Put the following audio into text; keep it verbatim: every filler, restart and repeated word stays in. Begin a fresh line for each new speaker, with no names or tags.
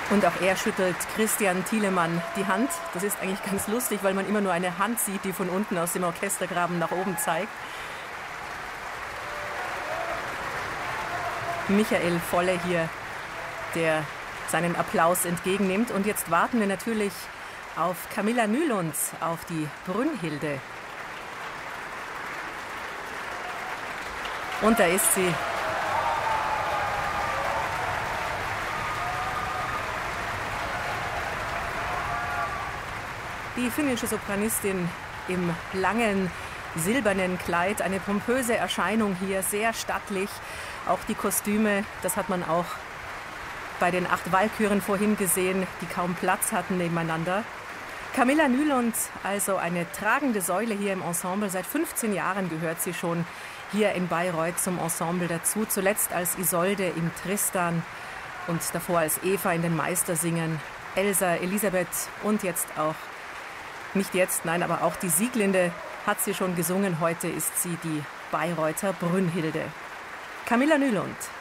Und auch er schüttelt Christian Thielemann die Hand. Das ist eigentlich ganz lustig, weil man immer nur eine Hand sieht, die von unten aus dem Orchestergraben nach oben zeigt. Michael Volle hier, der seinen Applaus entgegennimmt. Und jetzt warten wir natürlich auf Camilla Nylund, auf die Brünnhilde. Und da ist sie. Die finnische Sopranistin im langen silbernen Kleid, eine pompöse Erscheinung hier, sehr stattlich. Auch die Kostüme, das hat man auch bei den acht Walküren vorhin gesehen, die kaum Platz hatten nebeneinander. Camilla Nylund, also eine tragende Säule hier im Ensemble. Seit fünfzehn Jahren gehört sie schon hier in Bayreuth zum Ensemble dazu. Zuletzt als Isolde im Tristan und davor als Eva in den Meistersingern. Elsa, Elisabeth und jetzt auch, nicht jetzt, nein, aber auch die Sieglinde hat sie schon gesungen. Heute ist sie die Bayreuther Brünnhilde. Camilla Nylund.